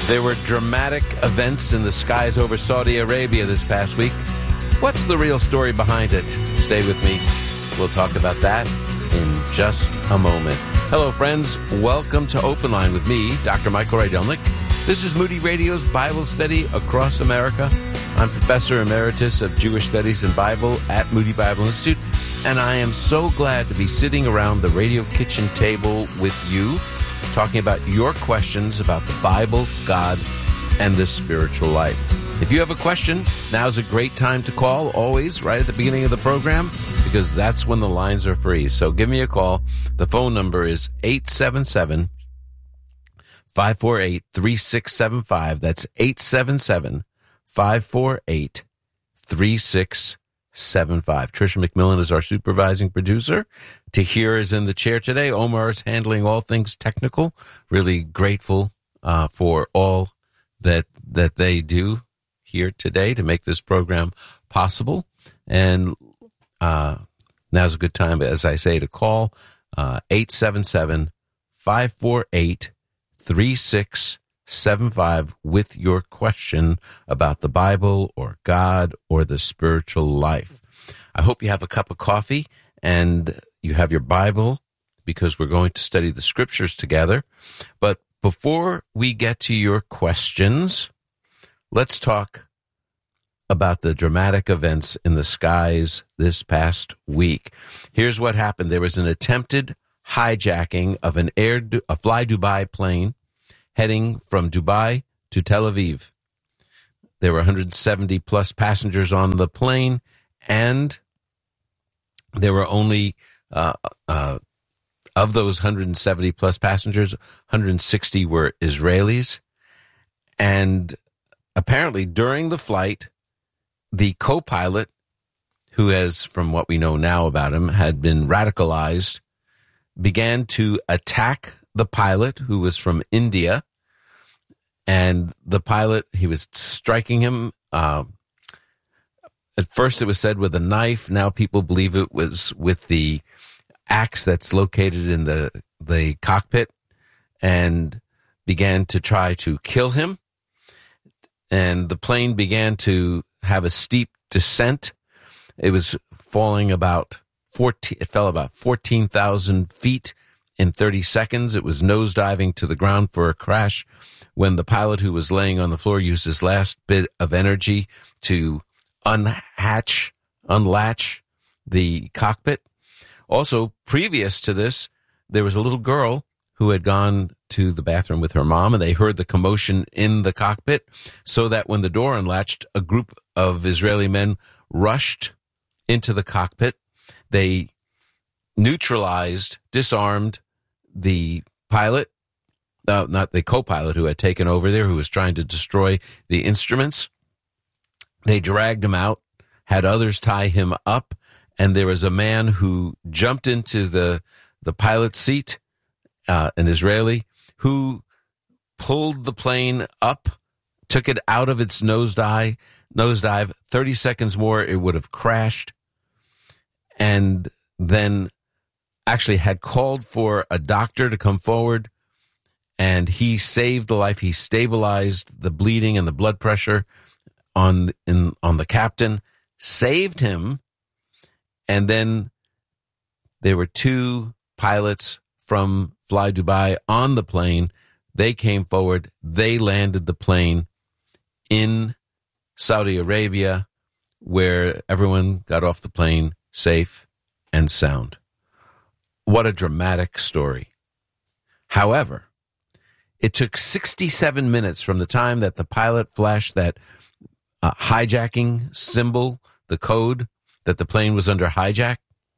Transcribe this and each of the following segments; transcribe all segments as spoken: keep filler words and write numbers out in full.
There were dramatic events in the skies over Saudi Arabia this past week. What's the real story behind it? Stay with me. We'll talk about that in just a moment. Hello, friends. Welcome to Open Line with me, Doctor Michael Rydelnik. This is Moody Radio's Bible Study Across America. I'm Professor Emeritus of Jewish Studies and Bible at Moody Bible Institute, and I am so glad to be sitting around the radio kitchen table with you, talking about your questions about the Bible, God, and the spiritual life. If you have a question, now's a great time to call, always, right at the beginning of the program, because that's when the lines are free. So give me a call. The phone number is eight seven seven, five four eight, three six seven five. That's eight seven seven, five four eight, three six seven five. Tricia McMillan is our supervising producer. Tahir is in the chair today. Omar is handling all things technical. Really grateful uh, for all that that they do here today to make this program possible. And uh, now's a good time, as I say, to call uh, eight seven seven, five four eight, three six seven five with your question about the Bible or God or the spiritual life. I hope you have a cup of coffee and you have your Bible, because we're going to study the scriptures together. But before we get to your questions, let's talk about the dramatic events in the skies this past week. Here's what happened. There was an attempted hijacking of an Air, a Fly Dubai plane heading from Dubai to Tel Aviv. There were one hundred seventy plus passengers on the plane, and there were only, uh, uh, of those one hundred seventy plus passengers, one hundred sixty were Israelis. And apparently during the flight, the co-pilot, who has, from what we know now about him, had been radicalized, began to attack the pilot, who was from India. And the pilot, he was striking him. Uh, at first it was said with a knife. Now people believe it was with the axe that's located in the, the cockpit, and began to try to kill him. And the plane began to have a steep descent. It was falling about fourteen, it fell about fourteen thousand feet in thirty seconds. It was nosediving to the ground for a crash when the pilot, who was laying on the floor, used his last bit of energy to unhatch, unlatch the cockpit. Also, previous to this, there was a little girl who had gone to the bathroom with her mom, and they heard the commotion in the cockpit, so that when the door unlatched, a group of Israeli men rushed into the cockpit. They neutralized, disarmed the pilot, uh, not the co-pilot who had taken over there, who was trying to destroy the instruments. They dragged him out, had others tie him up, and there was a man who jumped into the, the pilot's seat, uh, an Israeli, who pulled the plane up, took it out of its nosedive, nosedive. thirty seconds more, it would have crashed, and then actually had called for a doctor to come forward, and he saved the life. He stabilized the bleeding and the blood pressure on in on the captain, saved him, and then there were two pilots from Fly Dubai on the plane. They came forward. They landed the plane in Saudi Arabia, where everyone got off the plane safe and sound. What a dramatic story. However, it took sixty-seven minutes from the time that the pilot flashed that uh, hijacking symbol, the code that the plane was under hijack.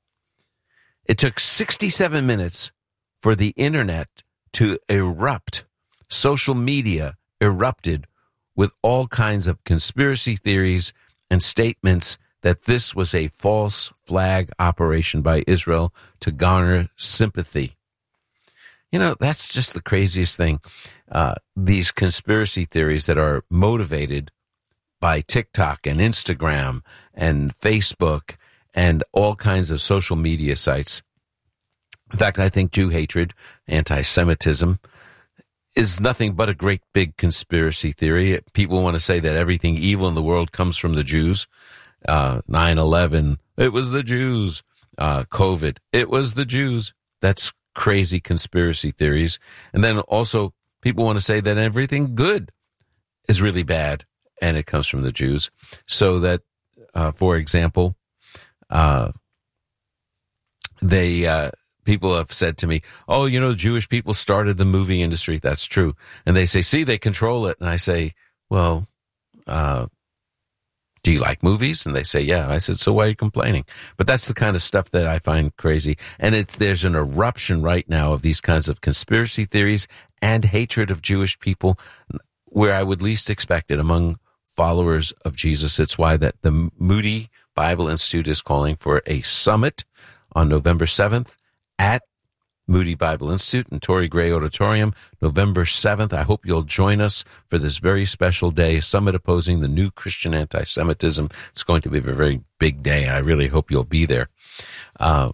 It took sixty-seven minutes for the internet to erupt. Social media erupted with all kinds of conspiracy theories and statements that this was a false flag operation by Israel to garner sympathy. You know, that's just the craziest thing. Uh, these conspiracy theories that are motivated by TikTok and Instagram and Facebook and all kinds of social media sites. In fact, I think Jew hatred, anti-Semitism, is nothing but a great big conspiracy theory. People want to say that everything evil in the world comes from the Jews. Uh, nine eleven, it was the Jews. Uh, COVID, it was the Jews. That's crazy conspiracy theories. And then also people want to say that everything good is really bad and it comes from the Jews. So that, uh, for example, uh, they, uh, people have said to me, oh, you know, Jewish people started the movie industry. That's true. And they say, see, they control it. And I say, well, uh, do you like movies? And they say, yeah. I said, so why are you complaining? But that's the kind of stuff that I find crazy. And it's, there's an eruption right now of these kinds of conspiracy theories and hatred of Jewish people where I would least expect it among followers of Jesus. It's why that the Moody Bible Institute is calling for a summit on November seventh at Moody Bible Institute in Torrey Gray Auditorium, November seventh. I hope you'll join us for this very special day, Summit Opposing the New Christian Anti-Semitism. It's going to be a very big day. I really hope you'll be there. Uh,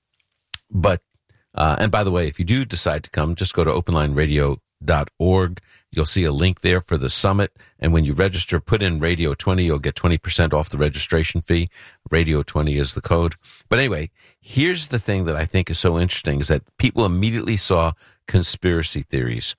but, uh, and by the way, if you do decide to come, just go to open line radio dot org. You'll see a link there for the summit. And when you register, put in Radio twenty. You'll get twenty percent off the registration fee. Radio twenty is the code. But anyway, here's the thing that I think is so interesting is that people immediately saw conspiracy theories.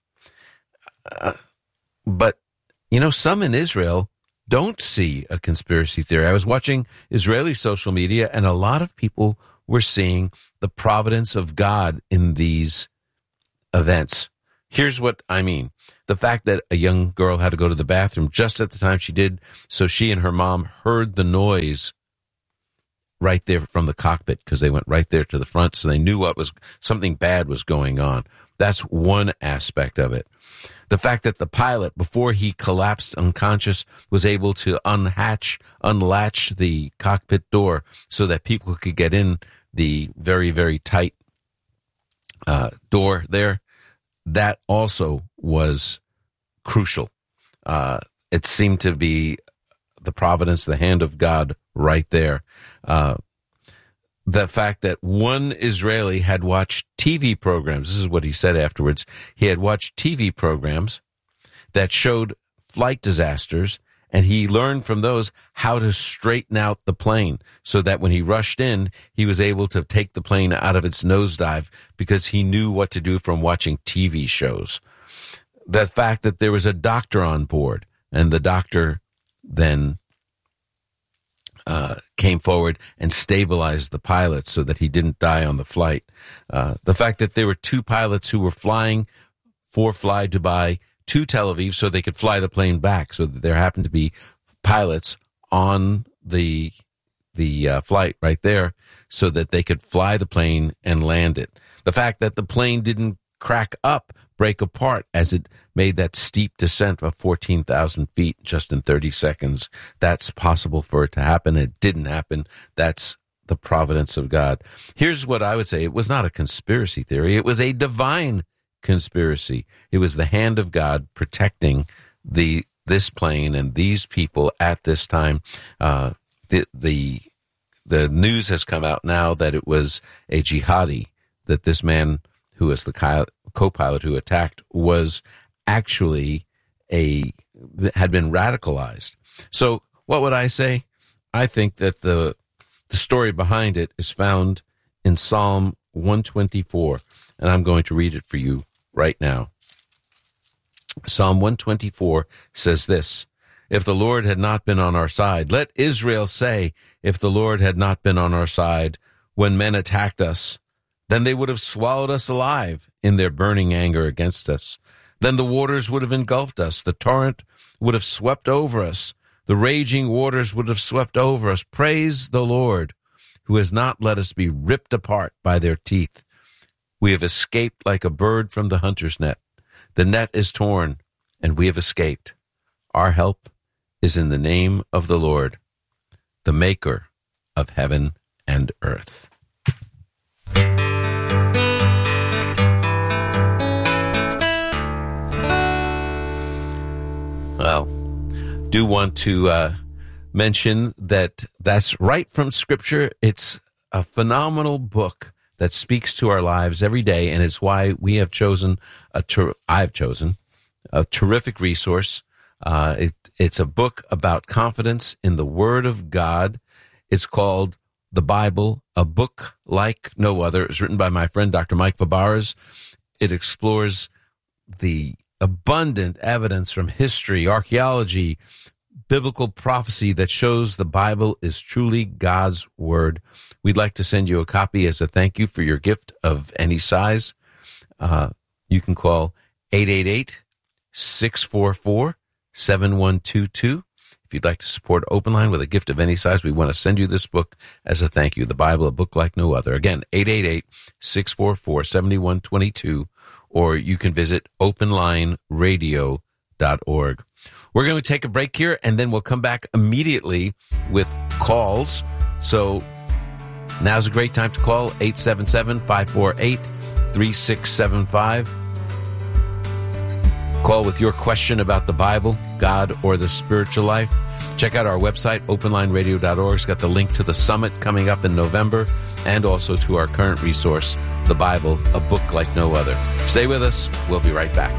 Uh, but, you know, some in Israel don't see a conspiracy theory. I was watching Israeli social media, and a lot of people were seeing the providence of God in these events. Here's what I mean. The fact that a young girl had to go to the bathroom just at the time she did, so she and her mom heard the noise right there from the cockpit because they went right there to the front, so they knew what was something bad was going on. That's one aspect of it. The fact that the pilot, before he collapsed unconscious, was able to unhatch, unlatch the cockpit door so that people could get in the very, very tight uh, door there. That also was crucial. Uh, it seemed to be the providence, the hand of God right there. Uh, the fact that one Israeli had watched T V programs, this is what he said afterwards, he had watched T V programs that showed flight disasters, and he learned from those how to straighten out the plane so that when he rushed in, he was able to take the plane out of its nosedive because he knew what to do from watching T V shows. The fact that there was a doctor on board, and the doctor then uh, came forward and stabilized the pilot so that he didn't die on the flight. Uh, the fact that there were two pilots who were flying for Fly Dubai to Tel Aviv so they could fly the plane back, so that there happened to be pilots on the the uh, flight right there so that they could fly the plane and land it. The fact that the plane didn't crack up, break apart as it made that steep descent of fourteen thousand feet just in thirty seconds. That's possible for it to happen. It didn't happen. That's the providence of God. Here's what I would say. It was not a conspiracy theory. It was a divine conspiracy. It was the hand of God protecting the this plane and these people at this time. Uh, the the the news has come out now that it was a jihadi, that this man who was the co-pilot who attacked was actually a had been radicalized. So what would I say? I think that the the story behind it is found in Psalm one twenty-four, and I'm going to read it for you right now. Psalm one twenty-four says this: if the Lord had not been on our side, let Israel say, if the Lord had not been on our side when men attacked us, then they would have swallowed us alive in their burning anger against us. Then the waters would have engulfed us. The torrent would have swept over us. The raging waters would have swept over us. Praise the Lord, who has not let us be ripped apart by their teeth. We have escaped like a bird from the hunter's net. The net is torn, and we have escaped. Our help is in the name of the Lord, the maker of heaven and earth. Well, do want to uh, mention that that's right from Scripture. It's a phenomenal book that speaks to our lives every day, and it's why we have chosen, a ter- I've chosen a terrific resource. Uh, it, it's a book about confidence in the Word of God. It's called The Bible, A Book Like No Other. It was written by my friend, Doctor Mike Fabarez. It explores the abundant evidence from history, archaeology, biblical prophecy that shows the Bible is truly God's Word. We'd like to send you a copy as a thank you for your gift of any size. Uh, you can call eight eight eight, six four four, seven one two two. If you'd like to support Open Line with a gift of any size, we want to send you this book as a thank you. The Bible, A Book Like No Other. Again, eight eight eight, six four four, seven one two two, or you can visit open line radio dot org. We're going to take a break here, and then we'll come back immediately with calls. So now's a great time to call, eight seven seven, five four eight, three six seven five. Call with your question about the Bible, God, or the spiritual life. Check out our website, open line radio dot org. It's got the link to the summit coming up in November and also to our current resource, The Bible, A Book Like No Other. Stay with us. We'll be right back.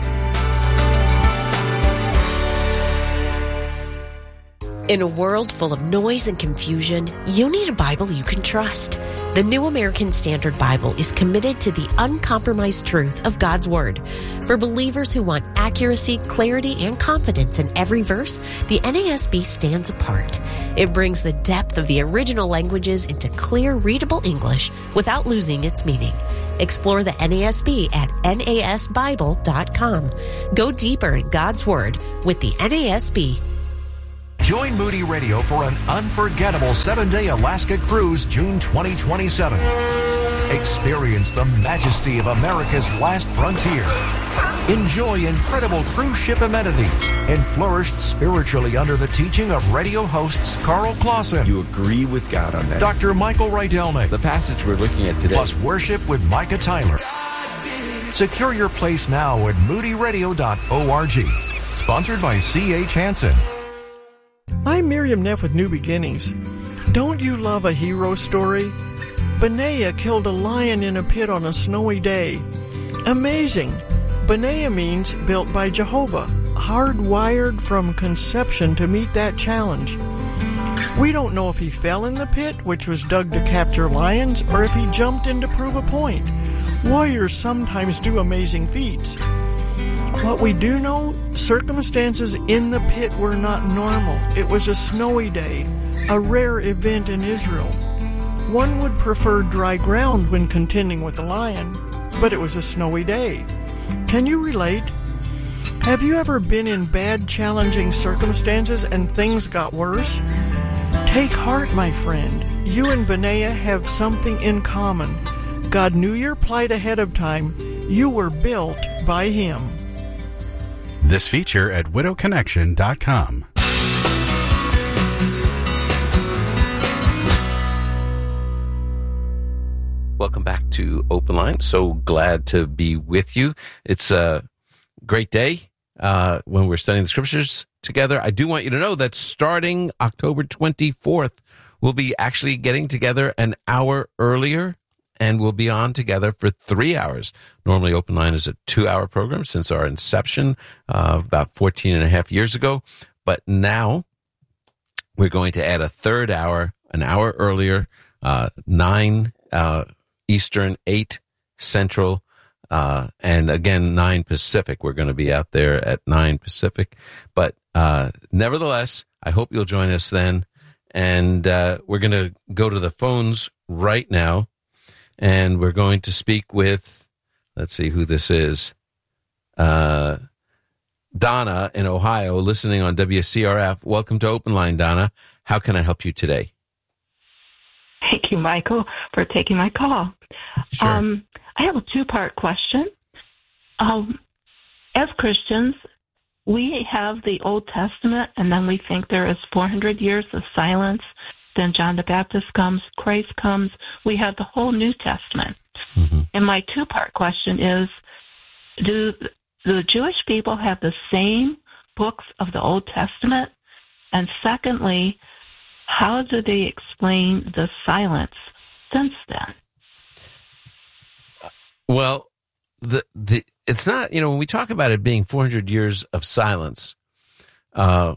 In a world full of noise and confusion, you need a Bible you can trust. The New American Standard Bible is committed to the uncompromised truth of God's Word. For believers who want accuracy, clarity, and confidence in every verse, the N A S B stands apart. It brings the depth of the original languages into clear, readable English without losing its meaning. Explore the N A S B at N A S Bible dot com. Go deeper in God's Word with the N A S B. Join Moody Radio for an unforgettable seven-day Alaska cruise June twenty twenty-seven. Experience the majesty of America's last frontier. Enjoy incredible cruise ship amenities and flourish spiritually under the teaching of radio hosts Carl Clausen. You agree with God on that. Doctor Michael Rydelnik. The passage we're looking at today. Plus worship with Micah Tyler. Secure your place now at moody radio dot org. Sponsored by C H Hansen. I'm Miriam Neff with New Beginnings. Don't you love a hero story? Benaiah killed a lion in a pit on a snowy day. Amazing. Benaiah means built by Jehovah, hardwired from conception to meet that challenge. We don't know if he fell in the pit, which was dug to capture lions, or if he jumped in to prove a point. Warriors sometimes do amazing feats. What we do know, circumstances in the pit were not normal. It was a snowy day, a rare event in Israel. One would prefer dry ground when contending with a lion, but it was a snowy day. Can you relate? Have you ever been in bad, challenging circumstances and things got worse? Take heart, my friend. You and Benaiah have something in common. God knew your plight ahead of time. You were built by Him. This feature at widow connection dot com. Welcome back to Open Line. So glad to be with you. It's a great day uh, when we're studying the scriptures together. I do want you to know that starting October twenty-fourth, we'll be actually getting together an hour earlier, and we'll be on together for three hours. Normally, Open Line is a two-hour program since our inception uh, about fourteen and a half years ago. But now we're going to add a third hour, an hour earlier, uh, nine uh, Eastern, eight Central, uh, and again, nine Pacific. We're going to be out there at nine Pacific. But uh, nevertheless, I hope you'll join us then. And uh, we're going to go to the phones right now. And we're going to speak with, let's see who this is, uh, Donna in Ohio, listening on W C R F. Welcome to Open Line, Donna. How can I help you today? Thank you, Michael, for taking my call. Sure. Um, I have a two-part question. Um, as Christians, we have the Old Testament, and then we think there is four hundred years of silence. Then John the Baptist comes, Christ comes. We have the whole New Testament. Mm-hmm. And my two-part question is, do the Jewish people have the same books of the Old Testament? And secondly, how do they explain the silence since then? Well, the the it's not, you know, when we talk about it being four hundred years of silence, uh,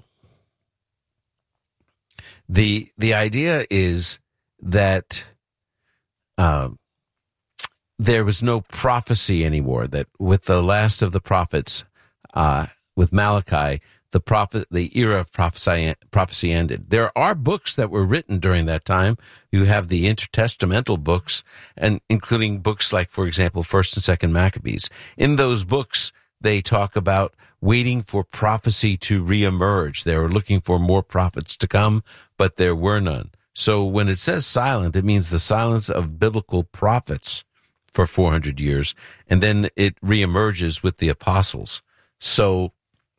the the idea is that uh, there was no prophecy anymore. That with the last of the prophets, uh, with Malachi, the prophet, the era of prophecy, prophecy ended. There are books that were written during that time. You have the intertestamental books, and including books like, for example, First and Second Maccabees. In those books, they talk about waiting for prophecy to reemerge. They were looking for more prophets to come, but there were none. So when it says silent, it means the silence of biblical prophets for four hundred years, and then it reemerges with the apostles. So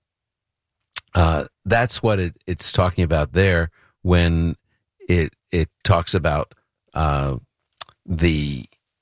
Uh, that's what it, it's talking about there when it it talks about uh, the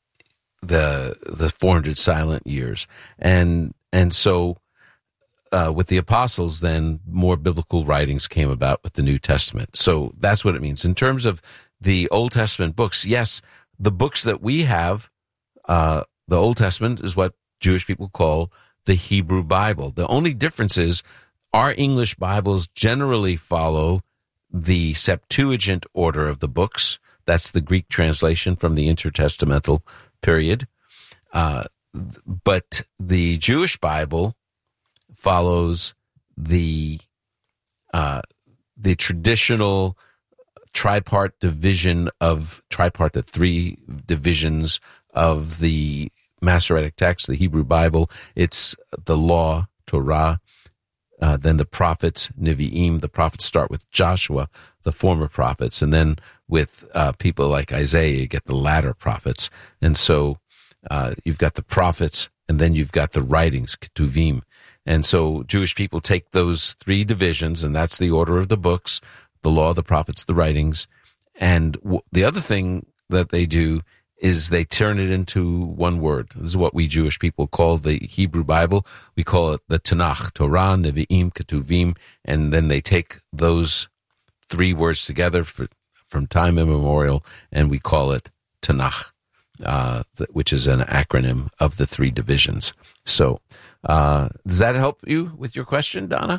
the the four hundred silent years, and and so uh, with the apostles, then more biblical writings came about with the New Testament. So that's what it means in terms of the Old Testament books. Yes, the books that we have, uh, the Old Testament is what Jewish people call the Hebrew Bible. The only difference is our English Bibles generally follow the Septuagint order of the books. That's the Greek translation from the intertestamental period. Uh, but the Jewish Bible follows the uh, the traditional tripart division of tripart, the three divisions of the Masoretic text, the Hebrew Bible. It's the law, Torah. Uh, then the prophets, Nevi'im. The prophets start with Joshua, the former prophets, and then with uh, people like Isaiah, you get the latter prophets. And so uh, you've got the prophets, and then you've got the writings, Ketuvim. And so Jewish people take those three divisions, and that's the order of the books, the law, the prophets, the writings. And w- the other thing that they do is they turn it into one word. This is what we Jewish people call the Hebrew Bible. We call it the Tanakh, Torah, Nevi'im, Ketuvim, and then they take those three words together for, from time immemorial, and we call it Tanakh, uh, which is an acronym of the three divisions. So uh, does that help you with your question, Donna?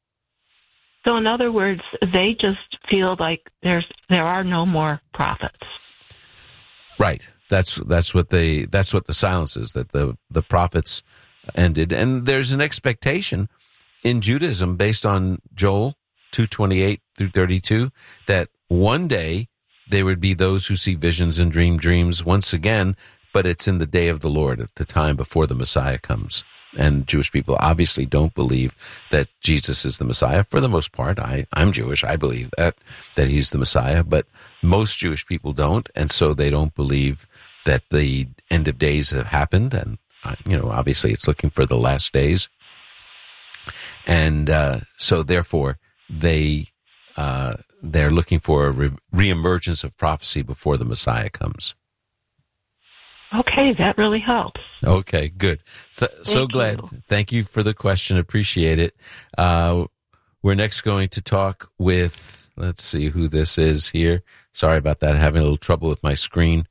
So in other words, they just feel like there's there are no more prophets. Right. That's that's what they that's what the silence is, that the, the prophets ended. And there's an expectation in Judaism based on Joel two twenty-eight through thirty-two that one day there would be those who see visions and dream dreams once again, but it's in the day of the Lord, at the time before the Messiah comes. And Jewish people obviously don't believe that Jesus is the Messiah. For the most part, I, I'm Jewish. I believe that, that he's the Messiah, but most Jewish people don't. And so they don't believe that the end of days have happened. And, uh, you know, obviously it's looking for the last days. And uh, so therefore they, uh, they're looking for a re- reemergence of prophecy before the Messiah comes. Okay, that really helps. Okay, good. Th- so glad. You. Thank you for the question. Appreciate it. Uh, we're next going to talk with, let's see who this is here. Sorry about that. Having a little trouble with my screen.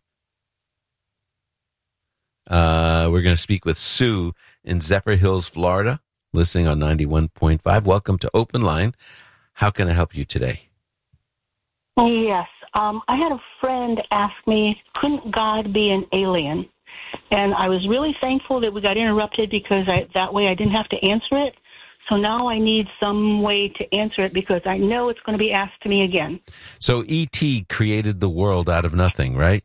Uh, we're going to speak with Sue in Zephyr Hills, Florida, listening on ninety-one point five. Welcome to Open Line. How can I help you today? Yes. Um, I had a friend ask me, couldn't God be an alien? And I was really thankful that we got interrupted because I, that way I didn't have to answer it. So now I need some way to answer it because I know it's going to be asked to me again. So E T created the world out of nothing, right?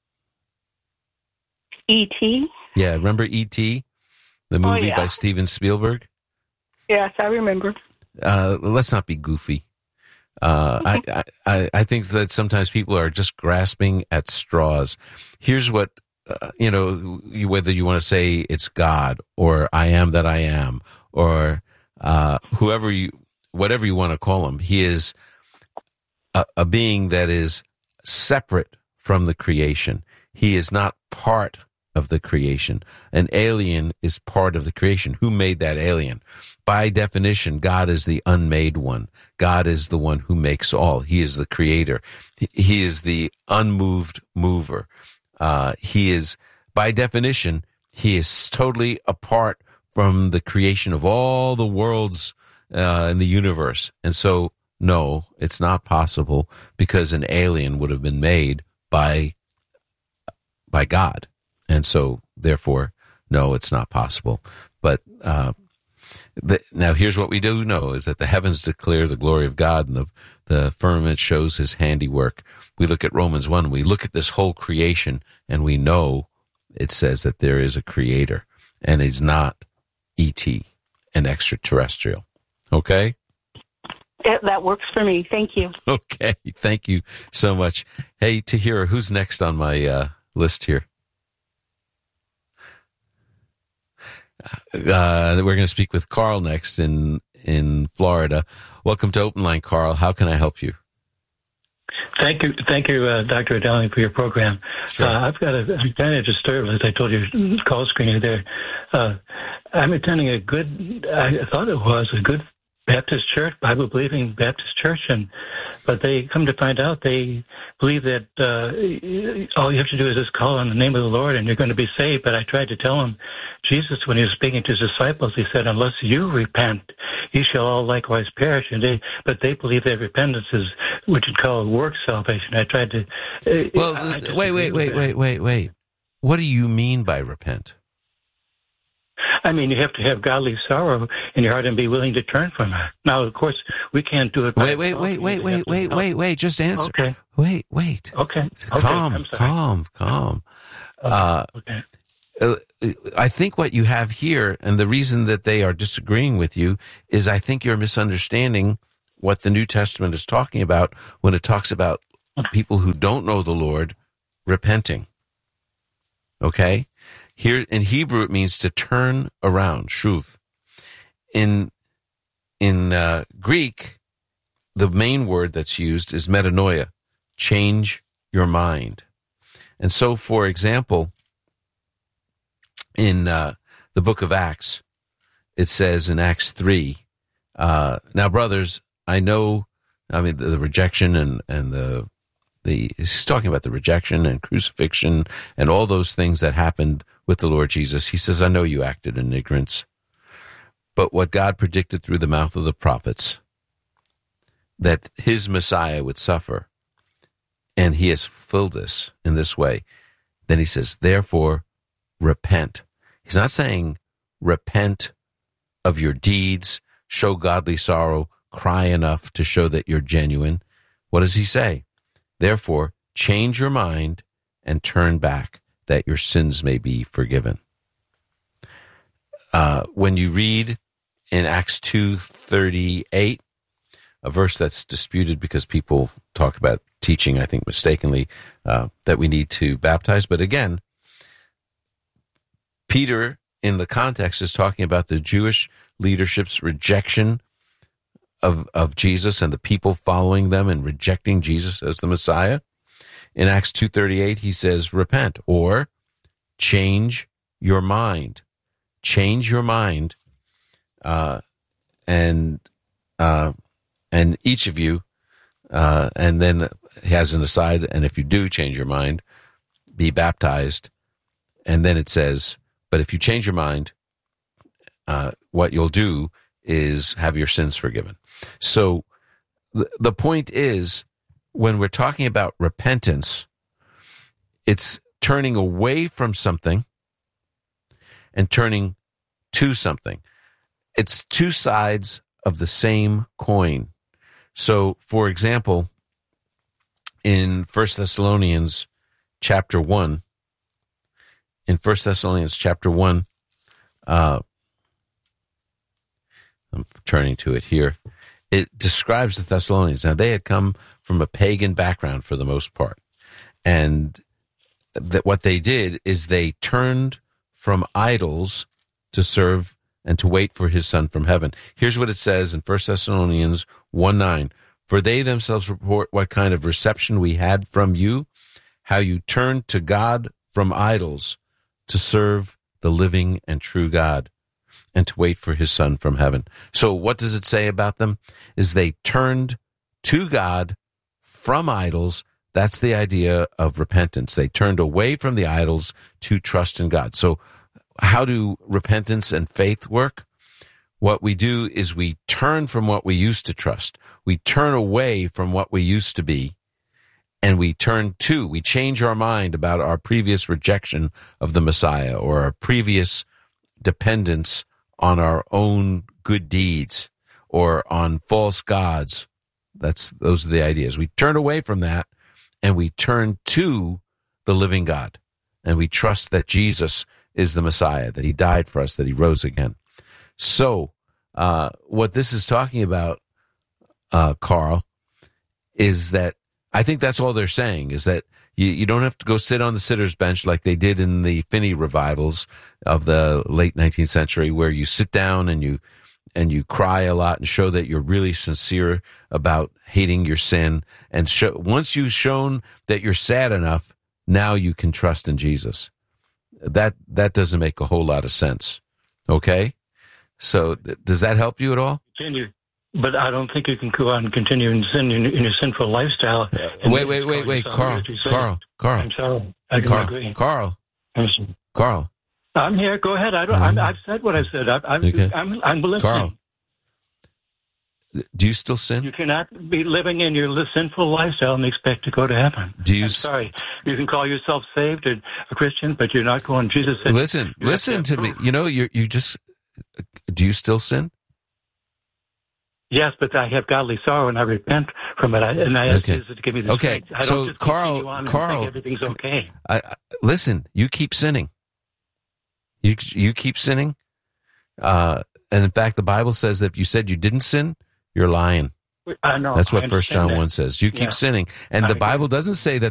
E T? Yeah, remember E T? The movie oh, yeah. by Steven Spielberg? Yes, I remember. Uh, let's not be goofy. Uh, I, I, I think that sometimes people are just grasping at straws. Here's what, uh, you know, whether you want to say it's God or I am that I am or uh, whoever you, whatever you want to call him, he is a, a being that is separate from the creation. He is not part of the creation. An alien is part of the creation. Who made that alien? By definition, God is the unmade one. God is the one who makes all. He is the creator. He is the unmoved mover. Uh, he is, by definition, He is totally apart from the creation of all the worlds uh, in the universe. And so, no, it's not possible because an alien would have been made by by God. And so, therefore, no, it's not possible. But uh, the, now here's what we do know is that the heavens declare the glory of God and the, the firmament shows his handiwork. We look at Romans one, we look at this whole creation, and we know it says that there is a creator, and he's not E T, an extraterrestrial. Okay? Yeah, that works for me. Thank you. Okay, thank you so much. Hey, Tahira, who's next on my uh, list here? Uh, we're going to speak with Carl next in in Florida. Welcome to Open Line, Carl. How can I help you? Thank you, thank you, uh, Doctor Dowling, for your program. Sure. Uh, I've got a, I'm kind of disturbed, as I told you, call screening there. Uh, I'm attending a good, I thought it was a good Baptist church, Bible-believing Baptist church, and but they come to find out they believe that uh, all you have to do is just call on the name of the Lord and you're going to be saved. But I tried to tell them, Jesus, when he was speaking to his disciples, he said, unless you repent, ye shall all likewise perish. And they, but they believe that repentance is, which is called work salvation. I tried to... Uh, well, wait, wait, wait, wait, wait, wait. What do you mean by repent? I mean, you have to have godly sorrow in your heart and be willing to turn from it. Now, of course, we can't do it. Wait, wait, wait, wait, wait, wait, wait, wait. Just answer. Okay. Wait, wait. Okay. Calm, okay. calm, calm. Uh, okay. Uh, I think what you have here, and the reason that they are disagreeing with you, is I think you're misunderstanding what the New Testament is talking about when it talks about people who don't know the Lord repenting. Okay? Here in Hebrew, it means to turn around, shuv. In in uh, Greek, the main word that's used is metanoia, change your mind. And so, for example, in uh, the book of Acts, it says in Acts three, uh, now, brothers, I know, I mean, the, the rejection and, and the, the, he's talking about the rejection and crucifixion and all those things that happened with the Lord Jesus. He says, I know you acted in ignorance, but what God predicted through the mouth of the prophets, that his Messiah would suffer, and he has fulfilled this in this way. Then he says, therefore, repent. He's not saying repent of your deeds, show godly sorrow, cry enough to show that you're genuine. What does he say? Therefore, change your mind and turn back, that your sins may be forgiven. Uh, when you read in Acts two thirty-eight, a verse that's disputed because people talk about teaching, I think mistakenly, uh, that we need to baptize. But again, Peter, in the context, is talking about the Jewish leadership's rejection of, of Jesus and the people following them and rejecting Jesus as the Messiah. In Acts two thirty-eight, he says, repent, or change your mind. Change your mind, uh, and uh, and each of you, uh, and then he has an aside, and if you do change your mind, be baptized. And then it says, but if you change your mind, uh, what you'll do is have your sins forgiven. So th- the point is, when we're talking about repentance, it's turning away from something and turning to something. It's two sides of the same coin. So, for example, in First Thessalonians chapter one, in First Thessalonians chapter one, uh, I'm turning to it here, it describes the Thessalonians. Now, they had come from a pagan background for the most part. And that what they did is they turned from idols to serve and to wait for his Son from heaven. Here's what it says in First Thessalonians one nine. For they themselves report what kind of reception we had from you, how you turned to God from idols to serve the living and true God and to wait for his Son from heaven. So what does it say about them? Is they turned to God from idols. That's the idea of repentance. They turned away from the idols to trust in God. So how do repentance and faith work? What we do is we turn from what we used to trust. We turn away from what we used to be, and we turn to, we change our mind about our previous rejection of the Messiah or our previous dependence on our own good deeds or on false gods. That's, those are the ideas. We turn away from that and we turn to the living God, and we trust that Jesus is the Messiah, that he died for us, that he rose again. So, uh, what this is talking about, uh, Carl, is that I think that's all they're saying, is that you, you don't have to go sit on the sitter's bench like they did in the Finney revivals of the late nineteenth century, where you sit down and you and you cry a lot and show that you're really sincere about hating your sin. And show, once you've shown that you're sad enough, now you can trust in Jesus. That that doesn't make a whole lot of sense. Okay? So th- does that help you at all? Continue. But I don't think you can go on and continue in sin in, in your sinful lifestyle. Uh, wait, wait, wait, wait, Carl, Carl, Carl. I'm sorry. I don't Carl, agree. Carl, I'm sorry. Carl. I'm here. Go ahead. I don't. Mm-hmm. I'm, I've said what I've said. I, I'm, Okay. I'm. I'm listening. Carl, do you still sin? You cannot be living in your sinful lifestyle and expect to go to heaven. Do you? I'm sorry. You can call yourself saved or a Christian, but you're not going. Jesus said. Listen, listen to me. You know, you you just. Do you still sin? Yes, but I have godly sorrow and I repent from it. I, and I ask Okay. Jesus to give me the Okay. strength. I don't So, just Carl, continue on and Carl, think everything's okay. I, I, listen, you keep sinning. You you keep sinning. Uh, and in fact, the Bible says that if you said you didn't sin, you're lying. I know. That's I what First John understand one that. says. You keep Yeah. sinning. And I the agree. Bible doesn't say that